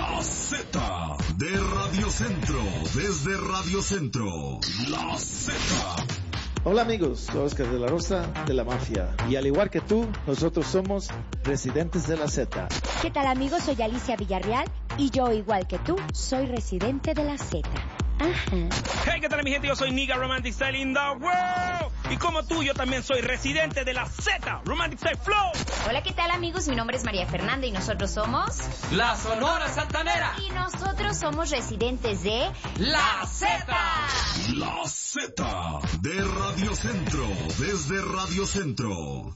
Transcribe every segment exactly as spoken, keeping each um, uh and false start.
La Z de Radio Centro, desde Radio Centro, La Z. Hola amigos, soy Oscar de la Rosa de la Mafia y al igual que tú, nosotros somos residentes de la Z. ¿Qué tal amigos? Soy Alicia Villarreal y yo igual que tú soy residente de la Z. Ajá. Hey, ¿qué tal mi gente? Yo soy Niga Romantic Style in the world. Y como tú, yo también soy residente de la Z, Romantic Style Flow. Hola, ¿qué tal amigos? Mi nombre es María Fernanda y nosotros somos... La Sonora Santanera. Y nosotros somos residentes de... La Z. La Z de Radio Centro, desde Radio Centro.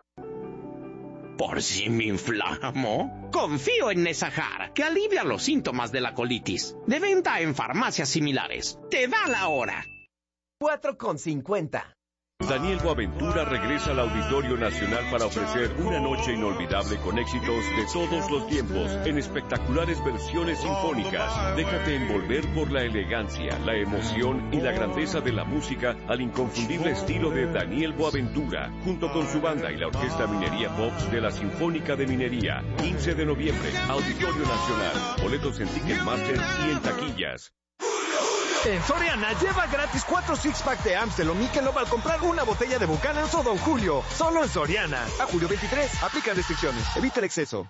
¿Por si me inflamo? Confío en Nesajar, que alivia los síntomas de la colitis. De venta en farmacias similares. Te da la hora. cuatro con cincuenta. Daniel Boaventura regresa al Auditorio Nacional para ofrecer una noche inolvidable con éxitos de todos los tiempos en espectaculares versiones sinfónicas. Déjate envolver por la elegancia, la emoción y la grandeza de la música al inconfundible estilo de Daniel Boaventura, junto con su banda y la Orquesta Minería Pops de la Sinfónica de Minería. quince de noviembre, Auditorio Nacional. Boletos en Ticketmaster y en taquillas. En Soriana, lleva gratis cuatro six-pack de Amstel o Michelob al comprar una botella de Buchanan's o Don Julio. Solo en Soriana. A julio veintitrés. Aplican restricciones. Evita el exceso.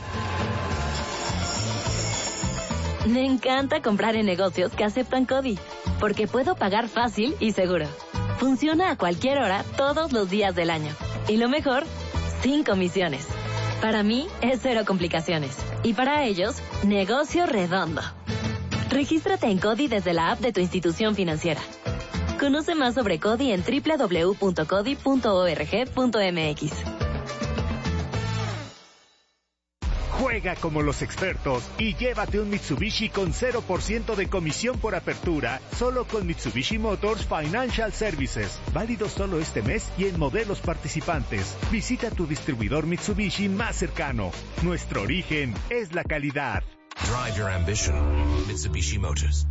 Me encanta comprar en negocios que aceptan CODI, porque puedo pagar fácil y seguro. Funciona a cualquier hora, todos los días del año. Y lo mejor, sin comisiones. Para mí, es cero complicaciones. Y para ellos, negocio redondo. Regístrate en CODI desde la app de tu institución financiera. Conoce más sobre CODI en doble u doble u doble u punto codi punto org punto m x. Juega como los expertos y llévate un Mitsubishi con cero por ciento de comisión por apertura, solo con Mitsubishi Motors Financial Services. Válido solo este mes y en modelos participantes. Visita tu distribuidor Mitsubishi más cercano. Nuestro origen es la calidad. Drive your ambition. Mitsubishi Motors.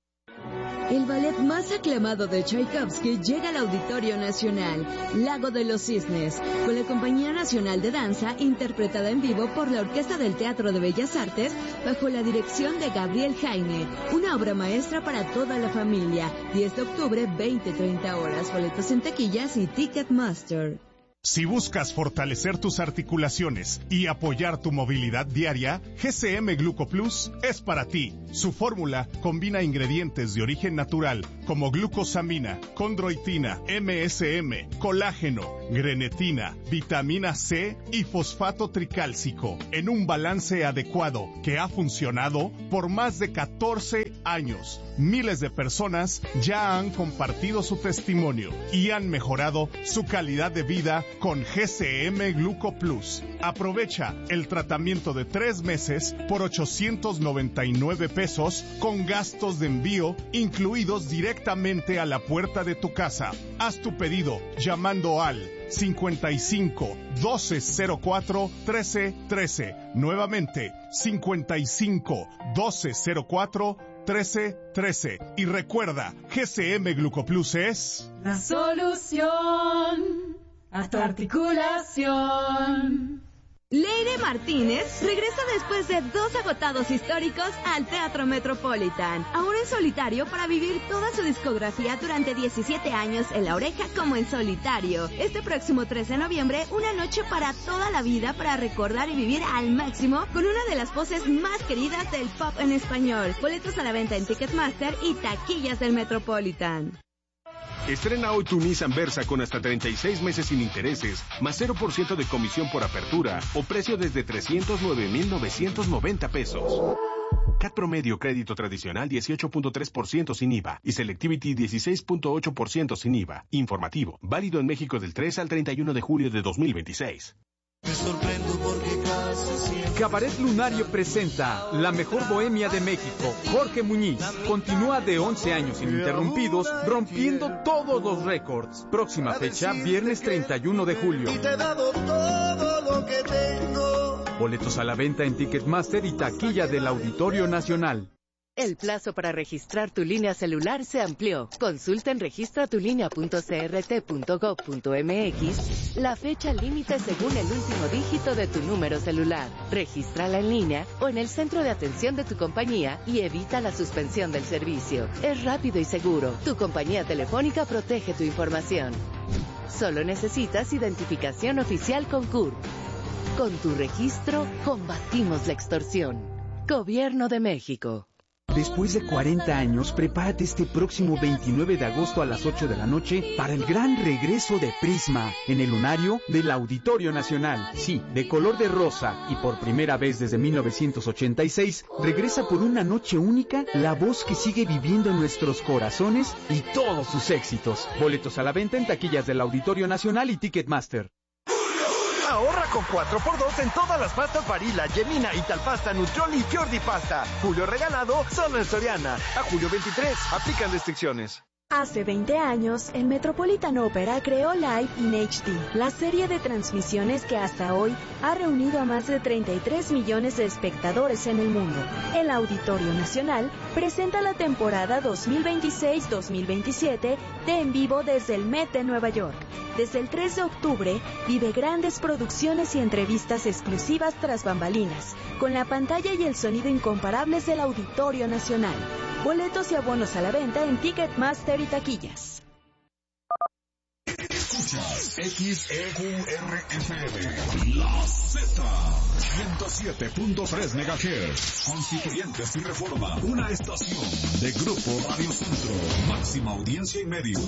El ballet más aclamado de Tchaikovsky llega al Auditorio Nacional, Lago de los Cisnes, con la Compañía Nacional de Danza, interpretada en vivo por la Orquesta del Teatro de Bellas Artes, bajo la dirección de Gabriel Jaime. Una obra maestra para toda la familia. diez de octubre, veinte treinta horas. Boletos en taquillas y Ticketmaster. Si buscas fortalecer tus articulaciones y apoyar tu movilidad diaria, G C M Glucoplus es para ti. Su fórmula combina ingredientes de origen natural como glucosamina, condroitina, M S M, colágeno, grenetina, vitamina C y fosfato tricálcico en un balance adecuado que ha funcionado por más de catorce años. Miles de personas ya han compartido su testimonio y han mejorado su calidad de vida con G C M Glucoplus. Aprovecha el tratamiento de tres meses por ochocientos noventa y nueve pesos con gastos de envío incluidos directamente a la puerta de tu casa. Haz tu pedido llamando al cincuenta y cinco, doce cero cuatro, trece trece. Nuevamente, cincuenta y cinco, doce cero cuatro, trece trece. Y recuerda, G C M Glucoplus es la solución a tu articulación. Leire Martínez regresa después de dos agotados históricos al Teatro Metropolitan, ahora en solitario para vivir toda su discografía durante diecisiete años en La Oreja como en solitario. Este próximo trece de noviembre, una noche para toda la vida para recordar y vivir al máximo con una de las voces más queridas del pop en español. Boletos a la venta en Ticketmaster y taquillas del Metropolitan. Estrena hoy tu Nissan Versa con hasta treinta y seis meses sin intereses, más cero por ciento de comisión por apertura o precio desde trescientos nueve mil novecientos noventa pesos. C A T promedio crédito tradicional dieciocho punto tres por ciento sin I V A y Selectivity dieciséis punto ocho por ciento sin I V A. Informativo, válido en México del tres al treinta y uno de julio de dos mil veintiséis. Me sorprendo porque casi siempre... Cabaret Lunario presenta La Mejor Bohemia de México. Jorge Muñiz continúa de once años ininterrumpidos, rompiendo todos los récords. Próxima fecha, viernes treinta y uno de julio. Y te he dado todo lo que tengo. Boletos a la venta en Ticketmaster y taquilla del Auditorio Nacional. El plazo para registrar tu línea celular se amplió. Consulta en registra tu línea punto c r t punto gov punto m x la fecha límite según el último dígito de tu número celular. Regístrala en línea o en el centro de atención de tu compañía y evita la suspensión del servicio. Es rápido y seguro. Tu compañía telefónica protege tu información. Solo necesitas identificación oficial con C U R P. Con tu registro, combatimos la extorsión. Gobierno de México. Después de cuarenta años, prepárate este próximo veintinueve de agosto a las ocho de la noche para el gran regreso de Prisma en el lunario del Auditorio Nacional. Sí, de color de rosa y por primera vez desde mil novecientos ochenta y seis, regresa por una noche única la voz que sigue viviendo en nuestros corazones y todos sus éxitos. Boletos a la venta en taquillas del Auditorio Nacional y Ticketmaster. Ahorra con cuatro por dos en todas las pastas Barilla, Gemina, Italpasta, Nutrioli y Fiordi Pasta. Julio regalado solo en Soriana. A julio veintitrés. Aplican restricciones. Hace veinte años, el Metropolitan Opera creó Live in H D, la serie de transmisiones que hasta hoy ha reunido a más de treinta y tres millones de espectadores en el mundo. El Auditorio Nacional presenta la temporada dos mil veintiséis dos mil veintisiete de En Vivo desde el Met de Nueva York. Desde el tres de octubre, vive grandes producciones y entrevistas exclusivas tras bambalinas, con la pantalla y el sonido incomparables del Auditorio Nacional. Boletos y abonos a la venta en Ticketmaster y taquillas. Escuchas X E Q R F M, La Z, ciento siete punto tres megahertz, Constituyentes y Reforma, una estación de Grupo Radio Centro, máxima audiencia y medios.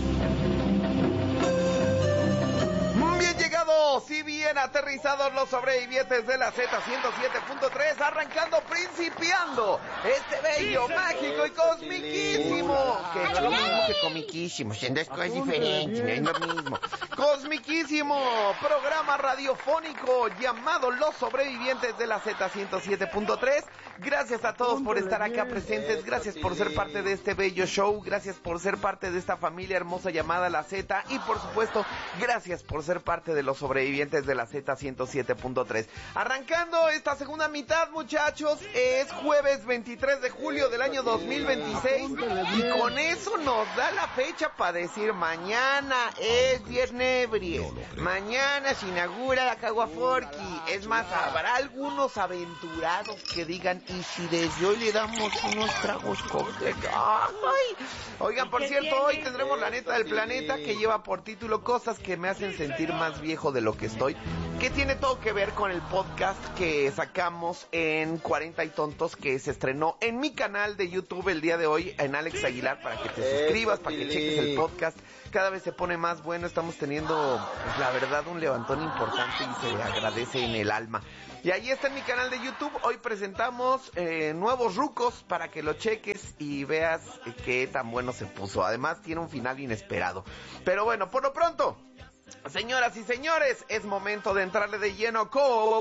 Bien llegados y bien aterrizados los sobrevivientes de la Z ciento siete punto tres, arrancando, principiando este bello, mágico y cosmiquísimo, que no es lo mismo que comiquísimo, siendo es cosas diferentes, no es lo mismo, cosmiquísimo programa radiofónico llamado Los Sobrevivientes de la Z ciento siete punto tres. Gracias a todos por estar acá presentes, gracias por ser parte de este bello show, gracias por ser parte de esta familia hermosa llamada La Z y por supuesto, gracias por ser parte de los sobrevivientes de la Z ciento siete punto tres. Arrancando esta segunda mitad, muchachos, es jueves veintitrés de julio del año dos mil veintiséis y con eso nos da la fecha para decir mañana es Viernebrie, mañana se inaugura la Caguaforqui. Es más, habrá algunos aventurados que digan, ¿y si desde hoy le damos unos tragos coquetos? ¡Ay! Oigan, por cierto, hoy tendremos la neta del planeta, que lleva por título Cosas que me hacen sentir más viejo de lo que estoy, que tiene todo que ver con el podcast que sacamos en cuarenta y Tontos, que se estrenó en mi canal de YouTube el día de hoy, en Alex Aguilar, para que te suscribas, para que cheques el podcast. Cada vez se pone más bueno, estamos teniendo, pues, la verdad, un levantón importante y se agradece en el alma. Y ahí está en mi canal de YouTube. Hoy presentamos eh, nuevos rucos para que lo cheques y veas eh, qué tan bueno se puso. Además tiene un final inesperado. Pero bueno, por lo pronto, señoras y señores, es momento de entrarle de lleno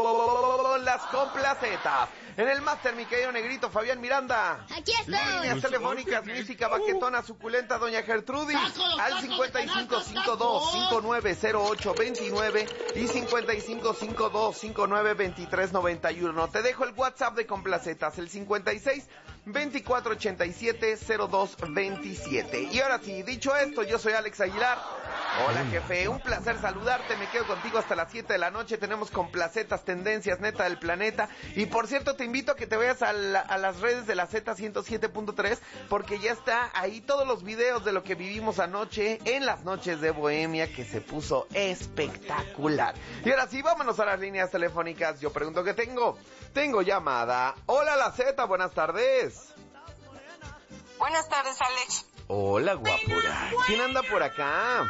con las complacetas. En el máster, mi querido negrito Fabián Miranda. Aquí estoy. Líneas telefónicas, música baquetona, suculenta, doña Gertrudis, al cincuenta y cinco cincuenta y dos cincuenta y nueve cero ocho veintinueve y cincuenta y cinco cincuenta y dos cincuenta y nueve veintitrés noventa y uno. Te dejo el WhatsApp de complacetas, el cincuenta y seis veinticuatro ochenta y siete cero dos veintisiete. Y ahora sí, dicho esto, yo soy Alex Aguilar. Hola, jefe, un placer saludarte, me quedo contigo hasta las siete de la noche, tenemos complacetas, tendencias, neta del planeta, y por cierto te invito a que te veas a, la, a las redes de la Z ciento siete punto tres, porque ya está ahí todos los videos de lo que vivimos anoche en las noches de Bohemia, que se puso espectacular. Y ahora sí, vámonos a las líneas telefónicas. Yo pregunto qué tengo, tengo llamada. Hola, la Z, buenas tardes. Buenas tardes, Alex. Hola, guapura. ¿Quién anda por acá?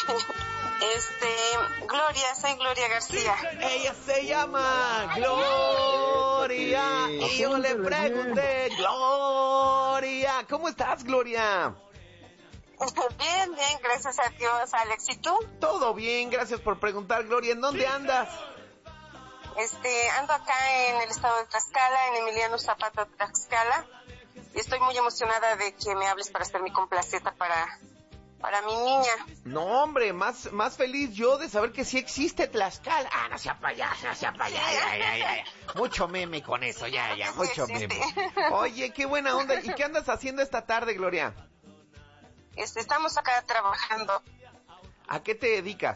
Este, Gloria, soy Gloria García. Ella se llama Gloria. Y yo le pregunté, Gloria, ¿cómo estás, Gloria? Bien, bien, gracias a Dios, Alex. ¿Y tú? Todo bien, gracias por preguntar, Gloria. ¿En dónde andas? Este, ando acá en el estado de Tlaxcala, en Emiliano Zapata, Tlaxcala. Y estoy muy emocionada de que me hables para hacer mi complaceta para para mi niña. No, hombre, más, más feliz yo de saber que sí existe Tlaxcala. Ah, no sea payaso, no sea payaso. Ya, ya, ya, ya. Mucho meme con eso, ya, ya, mucho Sí, sí, meme. sí. Oye, qué buena onda. ¿Y qué andas haciendo esta tarde, Gloria? Este, estamos acá trabajando. ¿A qué te dedicas?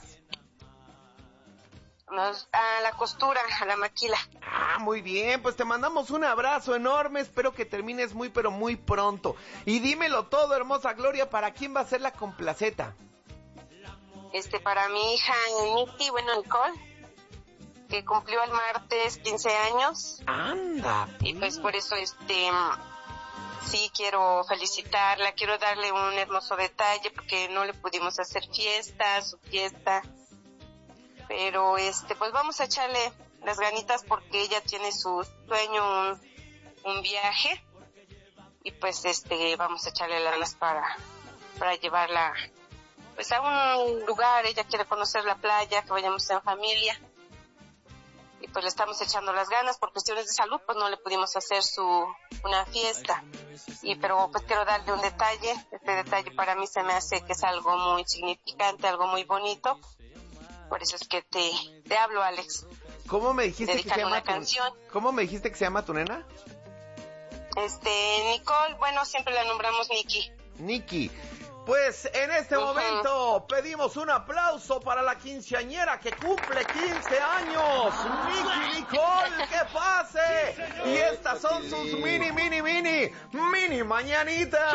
Nos, a la costura, a la maquila. Ah, muy bien, pues te mandamos un abrazo enorme, espero que termines muy pero muy pronto. Y dímelo todo, hermosa Gloria, ¿para quién va a ser la complaceta? Este, para mi hija Nikki, bueno, Nicole, que cumplió el martes quince años. Anda. Y pues por eso, este, sí quiero felicitarla, quiero darle un hermoso detalle, porque no le pudimos hacer fiesta, su fiesta. Pero este, pues vamos a echarle las ganitas porque ella tiene su sueño, un, un viaje, y pues este, vamos a echarle las ganas para, para llevarla pues a un lugar. Ella quiere conocer la playa, que vayamos en familia, y pues le estamos echando las ganas. Por cuestiones de salud pues no le pudimos hacer su, una fiesta, y pero pues quiero darle un detalle. Este detalle para mí se me hace que es algo muy significante, algo muy bonito. Por eso es que te, te hablo, Alex. ¿Cómo me dijiste que se llama una tu... canción. ¿Cómo me dijiste que se llama tu nena? Este, Nicole, bueno, siempre la nombramos Nikki. Nikki. Pues en este uh-huh. momento pedimos un aplauso para la quinceañera que cumple quince años. Nikki Nicole, que pase. Y estas son sus mini, mini, mini, mini mañanitas.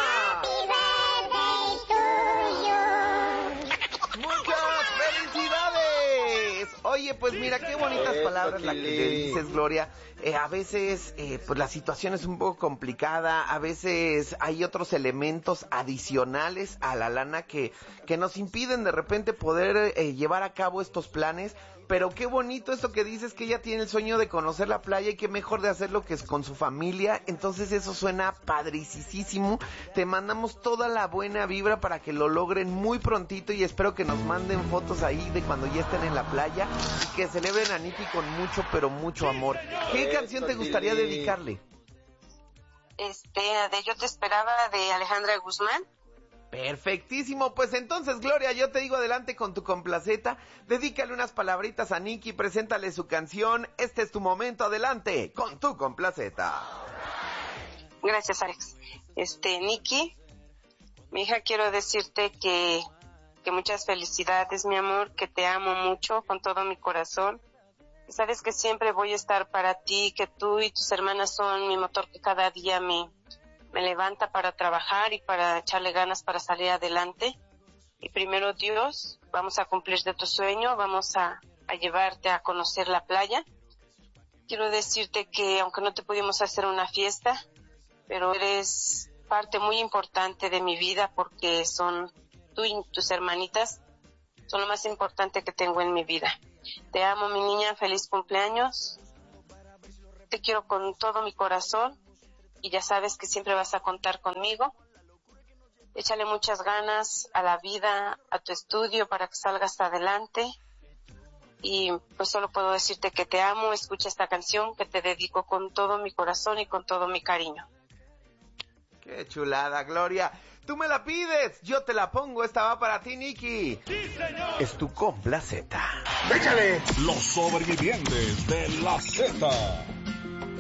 ¡Muchas felicidades! Oye, pues mira, qué bonitas palabras las que le dices, Gloria. Eh, a veces, eh, pues la situación es un poco complicada. A veces hay otros elementos adicionales a la lana que, que nos impiden de repente poder eh, llevar a cabo estos planes. Pero qué bonito esto que dices, que ella tiene el sueño de conocer la playa, y qué mejor de hacerlo que es con su familia. Entonces eso suena padricísimo. Te mandamos toda la buena vibra para que lo logren muy prontito, y espero que nos manden fotos ahí de cuando ya estén en la playa y que celebren a Nikki con mucho pero mucho amor. ¿Qué canción te gustaría dedicarle? Este, de Yo te esperaba, de Alejandra Guzmán. Perfectísimo, pues entonces, Gloria, yo te digo adelante con tu complaceta, dedícale unas palabritas a Nikki, preséntale su canción, este es tu momento, adelante con tu complaceta. Gracias, Alex. Este, Nikki, mi hija, quiero decirte que, que muchas felicidades, mi amor, que te amo mucho con todo mi corazón. Y sabes que siempre voy a estar para ti, que tú y tus hermanas son mi motor que cada día me... me levanta para trabajar y para echarle ganas para salir adelante. Y primero Dios, vamos a cumplir de tu sueño, vamos a, a llevarte a conocer la playa. Quiero decirte que aunque no te pudimos hacer una fiesta, pero eres parte muy importante de mi vida, porque son tú y tus hermanitas, son lo más importante que tengo en mi vida. Te amo, mi niña, feliz cumpleaños. Te quiero con todo mi corazón. Y ya sabes que siempre vas a contar conmigo. Échale muchas ganas a la vida, a tu estudio, para que salgas adelante. Y pues solo puedo decirte que te amo. Escucha esta canción que te dedico con todo mi corazón y con todo mi cariño. Qué chulada, Gloria. Tú me la pides, yo te la pongo. Esta va para ti, Nikki. Sí, señor. Es tu complaceta. ¡Échale! Los sobrevivientes de la Z.